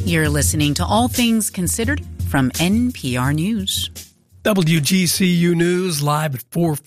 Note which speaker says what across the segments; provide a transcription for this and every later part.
Speaker 1: You're listening to All Things Considered from NPR News.
Speaker 2: WGCU News, live at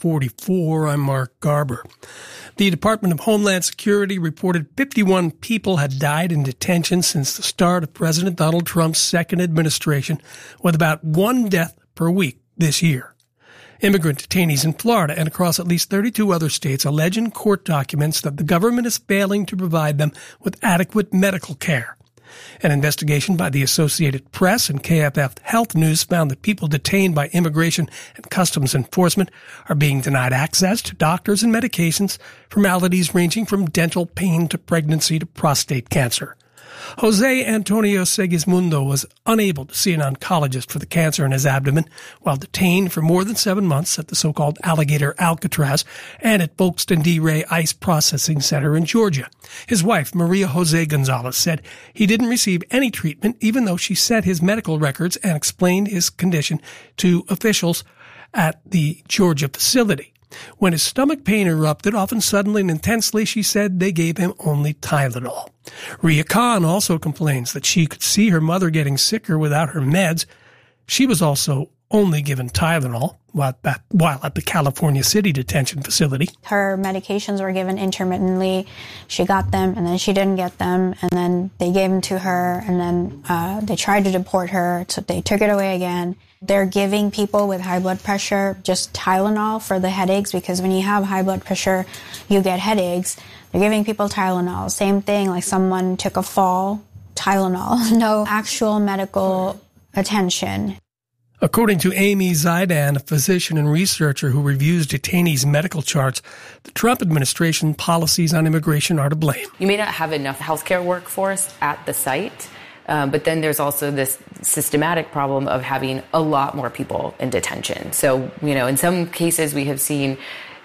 Speaker 2: 4:44. I'm Mark Garber. The Department of Homeland Security reported 51 people had died in detention since the start of President Donald Trump's second administration, with about one death per week this year. Immigrant detainees in Florida and across at least 32 other states allege in court documents that the government is failing to provide them with adequate medical care. An investigation by the Associated Press and KFF Health News found that people detained by Immigration and Customs Enforcement are being denied access to doctors and medications for maladies ranging from dental pain to pregnancy to prostate cancer. Jose Antonio Segismundo was unable to see an oncologist for the cancer in his abdomen while detained for more than 7 months at the so-called Alligator Alcatraz and at Folkestone D. Ray Ice Processing Center in Georgia. His wife, Maria Jose Gonzalez, said he didn't receive any treatment even though she sent his medical records and explained his condition to officials at the Georgia facility. When his stomach pain erupted, often suddenly and intensely, she said they gave him only Tylenol. Ria Khan also complains that she could see her mother getting sicker without her meds. She was also only given Tylenol while at the California City detention facility.
Speaker 3: Her medications were given intermittently. She got them, and then she didn't get them, and then they gave them to her, and then they tried to deport her, so they took it away again. They're giving people with high blood pressure just Tylenol for the headaches, because when you have high blood pressure, you get headaches. They're giving people Tylenol. Same thing, like someone took a fall, Tylenol. No actual medical attention.
Speaker 2: According to Amy Zaidan, a physician and researcher who reviews detainees' medical charts, the Trump administration policies on immigration are to blame.
Speaker 4: You may not have enough healthcare workforce at the site, but then there's also this systematic problem of having a lot more people in detention. So, in some cases we have seen,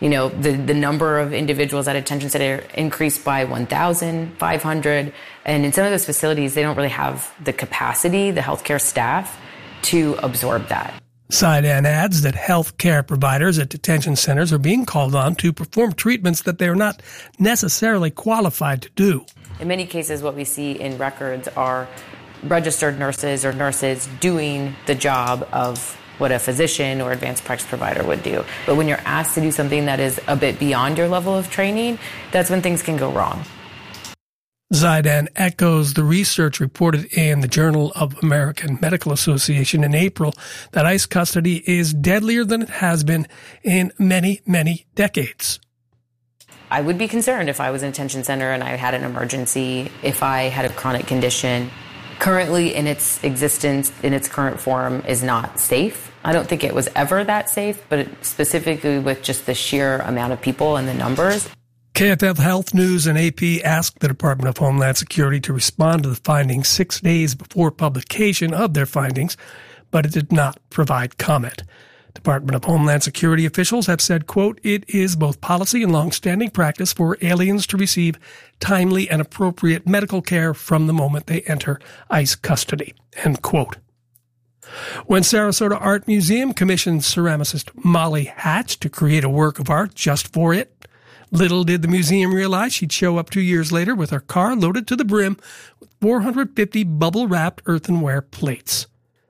Speaker 4: the number of individuals at a detention center increased by 1,500. And in some of those facilities, they don't really have the capacity, the healthcare staff, to absorb that.
Speaker 2: Zaidan adds that health care providers at detention centers are being called on to perform treatments that they are not necessarily qualified to do.
Speaker 4: In many cases, what we see in records are registered nurses or nurses doing the job of what a physician or advanced practice provider would do. But when you're asked to do something that is a bit beyond your level of training, that's when things can go wrong.
Speaker 2: Zaidan echoes the research reported in the Journal of American Medical Association in April that ICE custody is deadlier than it has been in many, many decades.
Speaker 4: I would be concerned if I was in a detention center and I had an emergency, if I had a chronic condition. Currently, in its existence, in its current form, is not safe. I don't think it was ever that safe, but specifically with just the sheer amount of people and the numbers.
Speaker 2: KFF Health News and AP asked the Department of Homeland Security to respond to the findings 6 days before publication of their findings, but it did not provide comment. Department of Homeland Security officials have said, quote, "It is both policy and longstanding practice for aliens to receive timely and appropriate medical care from the moment they enter ICE custody," end quote. When Sarasota Art Museum commissioned ceramicist Molly Hatch to create a work of art just for it, little did the museum realize she'd show up 2 years later with her car loaded to the brim with 450 bubble-wrapped earthenware plates.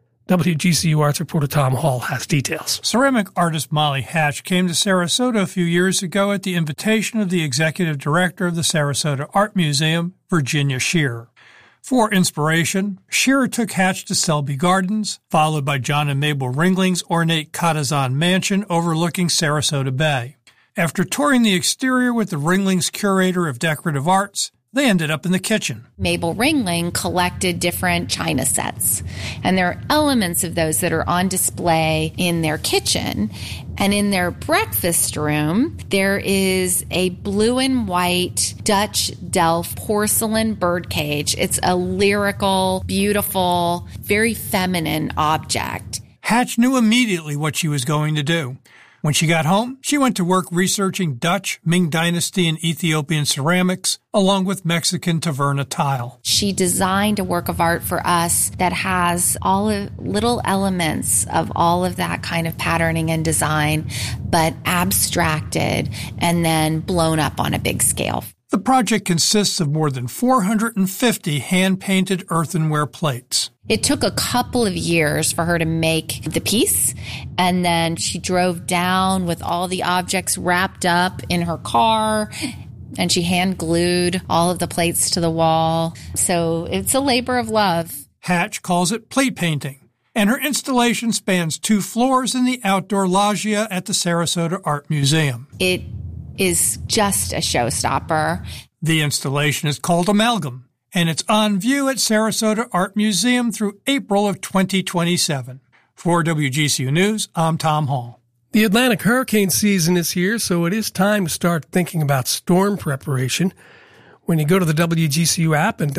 Speaker 2: WGCU Arts reporter Tom Hall has details.
Speaker 5: Ceramic artist Molly Hatch came to Sarasota a few years ago at the invitation of the executive director of the Sarasota Art Museum, Virginia Shearer. For inspiration, Shearer took Hatch to Selby Gardens, followed by John and Mabel Ringling's ornate Katazan mansion overlooking Sarasota Bay. After touring the exterior with the Ringlings curator of decorative arts, they ended up in the kitchen.
Speaker 6: Mabel Ringling collected different china sets, and there are elements of those that are on display in their kitchen. And in their breakfast room, there is a blue and white Dutch Delft porcelain birdcage. It's a lyrical, beautiful, very feminine object.
Speaker 5: Hatch knew immediately what she was going to do. When she got home, she went to work researching Dutch, Ming Dynasty, and Ethiopian ceramics, along with Mexican taverna tile.
Speaker 6: She designed a work of art for us that has all of little elements of all of that kind of patterning and design, but abstracted and then blown up on a big scale.
Speaker 5: The project consists of more than 450 hand-painted earthenware plates.
Speaker 6: It took a couple of years for her to make the piece, and then she drove down with all the objects wrapped up in her car, and she hand-glued all of the plates to the wall. So it's a labor of love.
Speaker 5: Hatch calls it plate painting, and her installation spans 2 floors in the outdoor loggia at the Sarasota Art Museum.
Speaker 6: It is just a showstopper.
Speaker 5: The installation is called Amalgam, and it's on view at Sarasota Art Museum through April of 2027. For WGCU News, I'm Tom Hall.
Speaker 2: The Atlantic hurricane season is here, so it is time to start thinking about storm preparation. When you go to the WGCU app and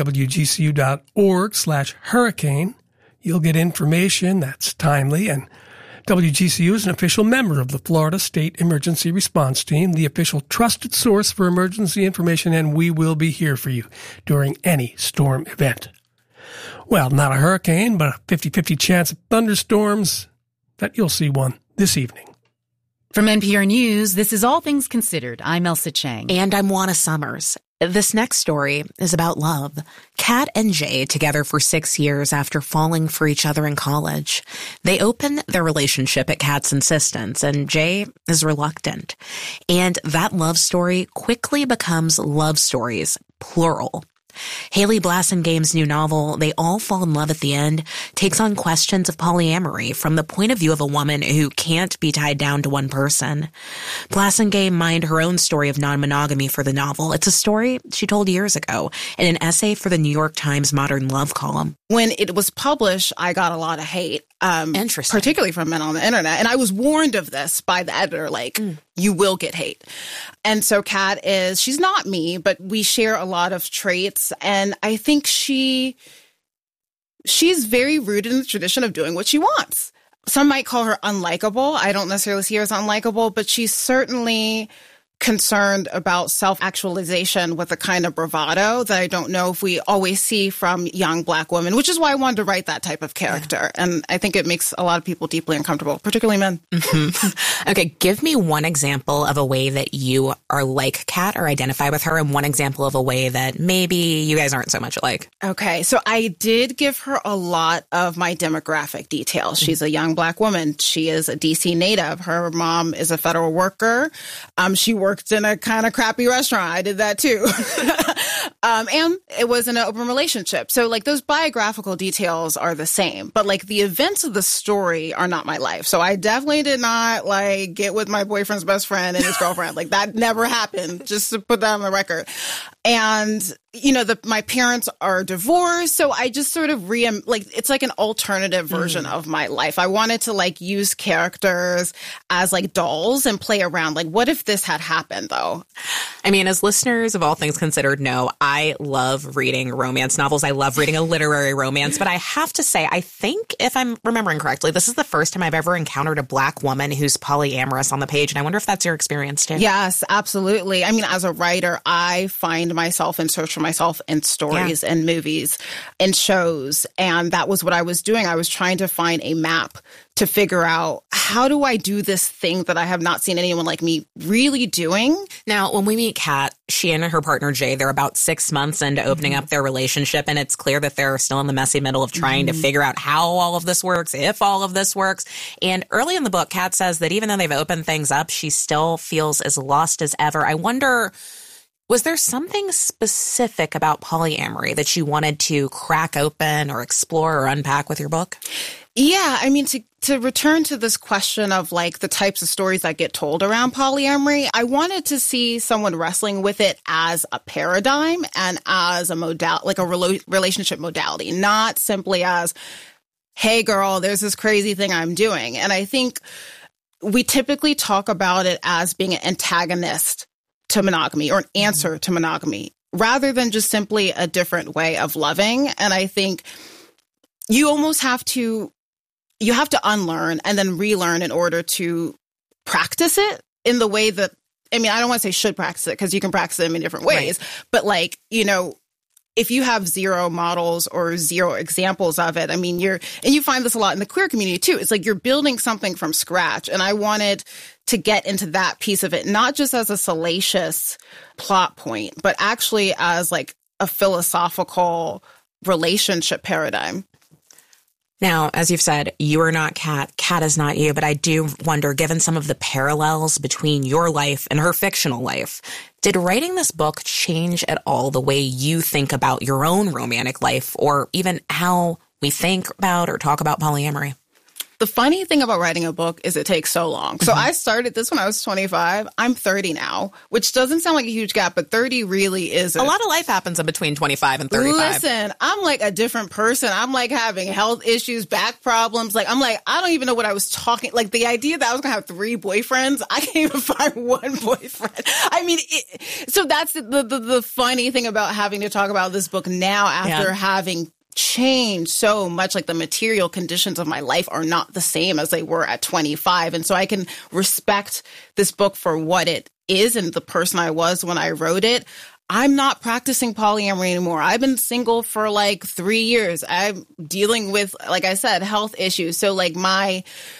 Speaker 2: wgcu.org/hurricane, you'll get information that's timely, and WGCU is an official member of the Florida State Emergency Response Team, the official trusted source for emergency information, and we will be here for you during any storm event. Well, not a hurricane, but a 50-50 chance of thunderstorms. Bet you'll see one this evening.
Speaker 1: From NPR News, this is All Things Considered. I'm Elsa Chang.
Speaker 7: And I'm Juana Summers. This next story is about love. Kat and Jay together for 6 years after falling for each other in college. They open their relationship at Kat's insistence, and Jay is reluctant. And that love story quickly becomes love stories, plural. Haley Blassingame's new novel, They All Fall in Love at the End, takes on questions of polyamory from the point of view of a woman who can't be tied down to one person. Blassingame mined her own story of non-monogamy for the novel. It's a story she told years ago in an essay for the New York Times Modern Love column.
Speaker 8: When it was published, I got a lot of hate.
Speaker 7: Interesting.
Speaker 8: Particularly from men on the internet. And I was warned of this by the editor, you will get hate. And so Kat she's not me, but we share a lot of traits. And I think she's very rooted in the tradition of doing what she wants. Some might call her unlikable. I don't necessarily see her as unlikable, but she's certainly concerned about self-actualization with a kind of bravado that I don't know if we always see from young Black women, which is why I wanted to write that type of character. Yeah. And I think it makes a lot of people deeply uncomfortable, particularly men.
Speaker 7: Mm-hmm. Okay, give me one example of a way that you are like Kat or identify with her, and one example of a way that maybe you guys aren't so much alike.
Speaker 8: Okay, so I did give her a lot of my demographic details. She's a young Black woman. She is a D.C. native. Her mom is a federal worker. She worked in a kind of crappy restaurant. I did that too. And it was in an open relationship. So those biographical details are the same, but the events of the story are not my life. So I definitely did not get with my boyfriend's best friend and his girlfriend. That never happened, just to put that on the record. And, my parents are divorced. So I just sort of it's like an alternative version of my life. I wanted to use characters as dolls and play around. What if this had happened though?
Speaker 7: I mean, as listeners of All Things Considered know, I love reading romance novels. I love reading a literary romance, but I have to say, I think if I'm remembering correctly, this is the first time I've ever encountered a Black woman who's polyamorous on the page. And I wonder if that's your experience too.
Speaker 8: Yes, absolutely. I mean, as a writer, I find myself and search for myself in stories and movies and shows. And that was what I was doing. I was trying to find a map to figure out, how do I do this thing that I have not seen anyone like me really doing?
Speaker 7: Now, when we meet Kat, she and her partner Jay, they're about 6 months into opening up their relationship, and it's clear that they're still in the messy middle of trying to figure out how all of this works, if all of this works. And early in the book, Kat says that even though they've opened things up, she still feels as lost as ever. I wonder, was there something specific about polyamory that you wanted to crack open or explore or unpack with your book?
Speaker 8: Yeah, I mean, to return to this question of the types of stories that get told around polyamory, I wanted to see someone wrestling with it as a paradigm and as a relationship modality, not simply as, hey girl, there's this crazy thing I'm doing. And I think we typically talk about it as being an antagonist to monogamy or an answer to monogamy, rather than just simply a different way of loving. And I think you almost have to unlearn and then relearn in order to practice it in the way that, I mean, I don't want to say should practice it because you can practice it in many different ways, but if you have zero models or zero examples of it, I mean, and you find this a lot in the queer community too. It's like you're building something from scratch. And I wanted to get into that piece of it, not just as a salacious plot point, but actually as like a philosophical relationship paradigm.
Speaker 7: Now, as you've said, you are not Kat. Kat is not you. But I do wonder, given some of the parallels between your life and her fictional life, did writing this book change at all the way you think about your own romantic life, or even how we think about or talk about polyamory?
Speaker 8: The funny thing about writing a book is it takes so long. So I started this when I was 25. I'm 30 now, which doesn't sound like a huge gap, but 30 really is.
Speaker 7: A lot of life happens in between 25 and 35.
Speaker 8: Listen, I'm like a different person. I'm like having health issues, back problems. Like, I'm like, I don't even know what I was talking. Like the idea that I was going to have 3 boyfriends, I can't even find one boyfriend. I mean, so that's the funny thing about having to talk about this book now after having changed so much. Like the material conditions of my life are not the same as they were at 25. And so I can respect this book for what it is and the person I was when I wrote it. I'm not practicing polyamory anymore. I've been single for like 3 years. I'm dealing with, like I said, health issues. So like my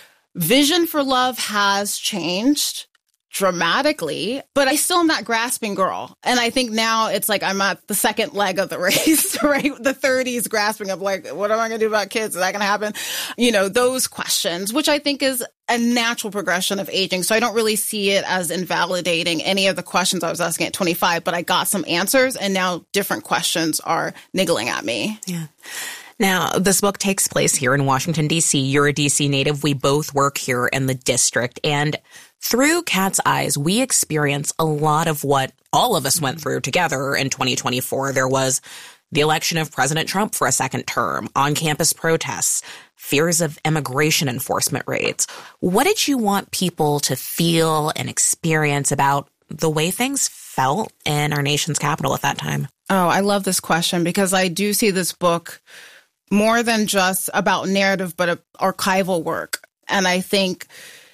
Speaker 8: vision for love has changed dramatically, but I still am that grasping girl. And I think now it's like I'm at the second leg of the race, right? The 30s grasping of like, what am I going to do about kids? Is that going to happen? You know, those questions, which I think is a natural progression of aging. So I don't really see it as invalidating any of the questions I was asking at 25, but I got some answers and now different questions are niggling at me.
Speaker 7: Yeah. Now, this book takes place here in Washington, D.C. You're a D.C. native. We both work here in the district. And through Kat's eyes, we experience a lot of what all of us went through together in 2024. There was the election of President Trump for a second term, on-campus protests, fears of immigration enforcement raids. What did you want people to feel and experience about the way things felt in our nation's capital at that time?
Speaker 8: Oh, I love this question because I do see this book more than just about narrative, but archival work. And I think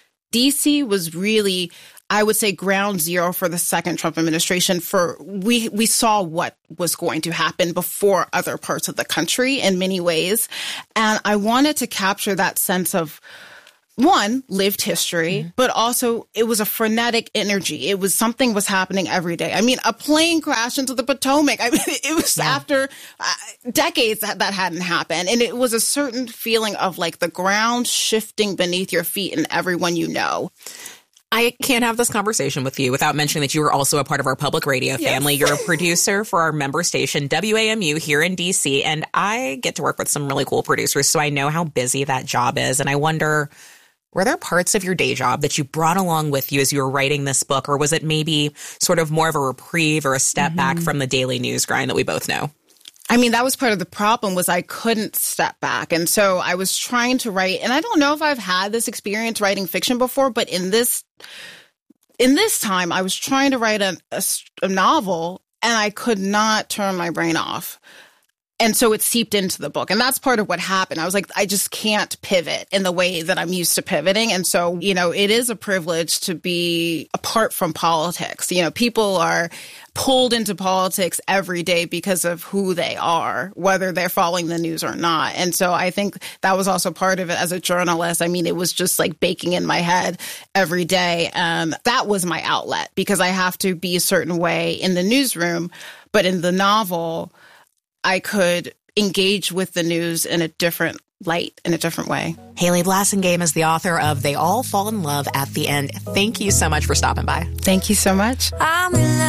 Speaker 8: DC was really, I would say, ground zero for the second Trump administration. We saw what was going to happen before other parts of the country in many ways. And I wanted to capture that sense of, one, lived history, but also it was a frenetic energy. It was something was happening every day. I mean, a plane crashed into the Potomac. I mean, it was after decades that hadn't happened. And it was a certain feeling of like the ground shifting beneath your feet and everyone you know.
Speaker 7: I can't have this conversation with you without mentioning that you are also a part of our public radio family. You're a producer for our member station, WAMU, here in D.C., and I get to work with some really cool producers, so I know how busy that job is. And I wonder, were there parts of your day job that you brought along with you as you were writing this book, or was it maybe sort of more of a reprieve or a step back from the daily news grind that we both know?
Speaker 8: I mean, that was part of the problem was I couldn't step back. And so I was trying to write, and I don't know if I've had this experience writing fiction before, but in this time, I was trying to write a novel and I could not turn my brain off. And so it seeped into the book. And that's part of what happened. I was like, I just can't pivot in the way that I'm used to pivoting. And so, you know, it is a privilege to be apart from politics. You know, people are pulled into politics every day because of who they are, whether they're following the news or not. And so I think that was also part of it as a journalist. I mean, it was just like baking in my head every day. That was my outlet because I have to be a certain way in the newsroom. But in the novel, I could engage with the news in a different light, in a different way.
Speaker 7: Haley Blassingame is the author of They All Fall in Love at the End. Thank you so much for stopping by.
Speaker 8: Thank you so much.
Speaker 9: I'm in love.